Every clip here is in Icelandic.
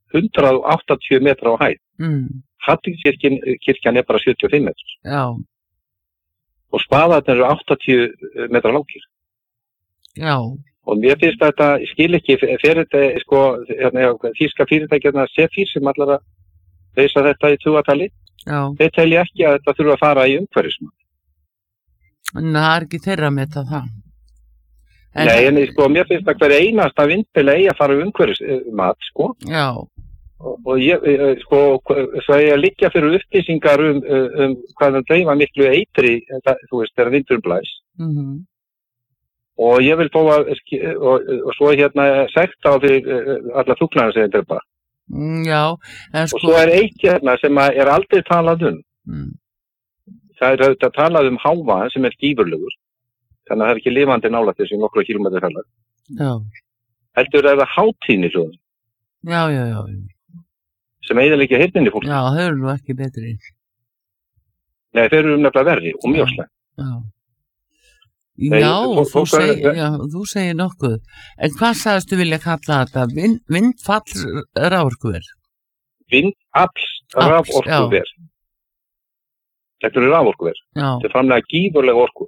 180 metra á hæð. Hallgrímskirkjan bara 75 metrar. Já. Og spaðarnir eru 80 metra langir. Já. Og mér finnst þetta, skil ekki fyrir þetta, sko, þýska fyrirtækjarna Sefir sem allar að reisa þetta í tugatali. Já. Þeir telja ekki að þetta þurfa að fara í umhverfismat. En það ekki þeirra að meta það. Nei, en sko, mér finnst að hver einasta vindmylla eigi að fara í umhverfismat, sko. Já. Og ég, sko, svo ég liggja fyrir upplýsingar hvað það dreifa miklu eitri, þú veist, þegar vindurinn blæs. Og ég vil fá að, og svo sekta á fyrir alla fuglana sem þetta bara. Já, en sko... Og svo eitt sem er aldrei talað Það er auðvitað talað hávaðann sem gífurlegur. Þannig að það er ekki lifandi nálægt þessi nokkra kílómetra fjarlægð. Já. Heldur það hátíðni hljóðin. Já. Sem eyðileggja heyrninni fólk. Já, þau eru nú ekki betri. Nei, þeir eru nefnilega verri og mjög slæm. Já, þú segir nokkuð. En hvað sagðistu vilja kalla þetta? Vindfalls raforkuver? Vindafls raforkuver. Þetta eru raforkuver. Þetta er framlega gífurlega orku.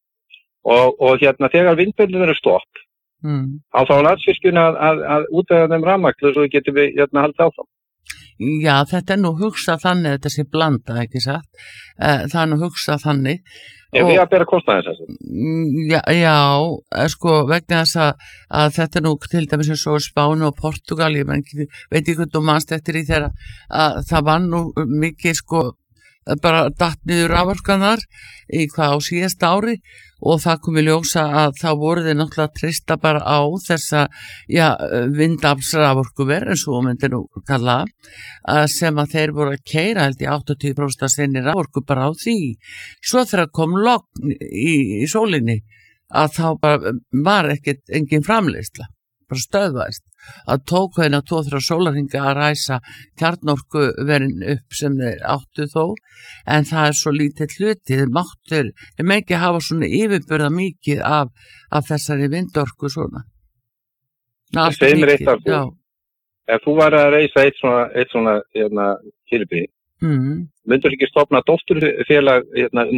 Og þegar vindmyllur eru stopp, þá Landsvirkjun að útvega þeim rafmagn svo getum við haldið áfram. Já, þetta nú hugsað þannig að þetta sé blanda, ekki satt? Það nú hugsað þannig. Við að bera kostnaðins þessu. Já, sko, vegna þess að þetta nú til dæmis eins og Spáni og Portugal, ég veit ekki hvernig þú manst eftir í þeirra, að það var nú mikið, sko, bara datt niður raforkanar í hvað á síðasta ári og það kom í ljósa að þá voru þeir náttúrulega að treysta bara á þessa vindaflsraforkuver eins og myndi nú kalla sem að þeir voru að keyra held í 80% sinni raforku bara á því. Svo þegar kom logn í sólinni að þá bara var engin framleiðsla, bara stöðvaðist. Að tók þeirna 2-3 sólarhringa að ræsa kjarnorkuverin upp sem þeir áttu þó, en það er svo lítið hluti, þeir megi hafa svona yfirburða mikið af þessari vindorku svona. Það segir eitt af þú. Ef þú var að reisa eitt svona fyrirbyrði, myndur ekki stofna dótturfélag það?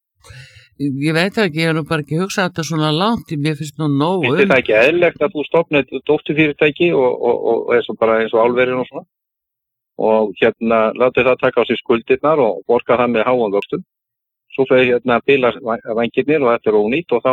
Ég veit ekki, ég hef nú bara ekki hugsað þetta svona langt, mér finnst nú nóg Finnst það ekki eðlilegt að þú stofnir dótturfyrirtæki og eins og álverin og svona og látið það taka á sig skuldirnar og borga það með háan vöxtum svo fyrir bílar vængirnir og þetta er ónýtt og þá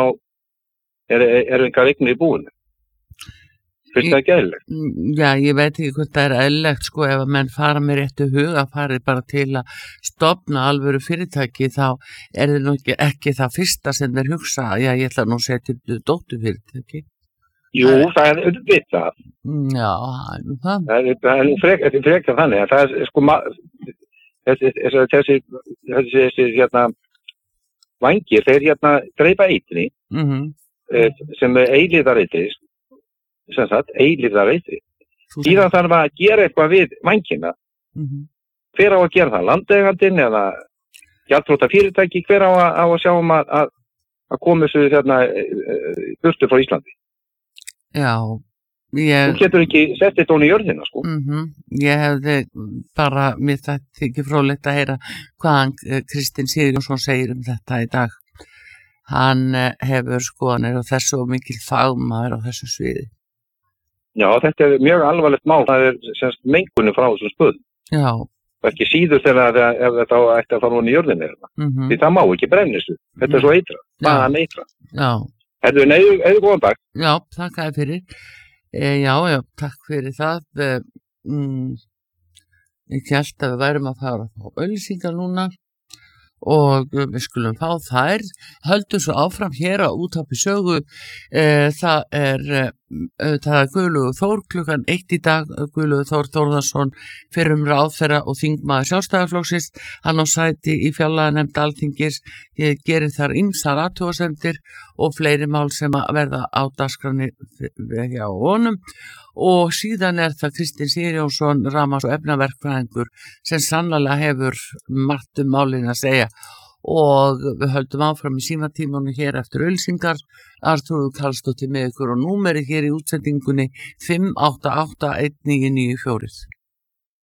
eru engar eignir í búinu. Finnst það ekki eðlilegt? Já, ég veit ekki hvort það er eðlilegt sko ef að menn fara með réttu huga farið bara til að stofna alvöru fyrirtæki þá er það nú ekki það fyrsta sem þeir hugsa ég ætla nú að setja upp dótturfyrirtæki. Jú, það er auðvitað. Já, það er nú frekar þannig að það er sko þessi vængir, þeir dreifa eitri sem er eilífðareitri eilífðareitri. Síðan þarf að gera eitthvað við vængina. Hver á að gera það? Landeigandinn eða gjaldþrota fyrirtæki? Hver á að sjá að koma þessu burtu frá Íslandi? Já. Þú getur ekki sett þetta ofan í jörðina, sko. Ég hefði bara, mér þykir fróðlegt að heyra hvað Kristinn Sigurjónsson segir þetta í dag. Hann hefur skoðanir og þessu og mikil fagmaður á þessu sviði. Já, þetta er mjög alvarlegt mál. Það er mengunum frá þessum spöðum. Já. Það er ekki síður þegar ef þetta ætti að fara ofan í jörðina. Því það má ekki brennistu. Þetta er svo eitra. Bara eitra. Já. Eða góðan dag. Já, takk fyrir. Já, takk fyrir það. Ég held að við værum að fara á auglýsingar núna og við skulum fá þær. Höldum svo áfram hér á Útvarpi Sögu. Það er Guðlaugur Þór klukkan 1 í dag. Guðlaugur Þór Þórðarsson fyrrum ráðherra og þingmaður Sjálfstæðisflokksins. Hann á sæti í fjárlaganefnd Alþingis. Ég gerir þar ýmsar athugasemdir og fleiri mál sem að verða á dagskránni hjá honum. Og síðan er það Kristinn Sigurjónsson, rafmagns- og efnaverkfræðingur sem sannarlega hefur margt málin að segja og við höldum áfram í símatímanum hér eftir auglýsingar. Arnþrúður Karlsdóttir með ykkur og númerið hér í útsendingunni 5881994.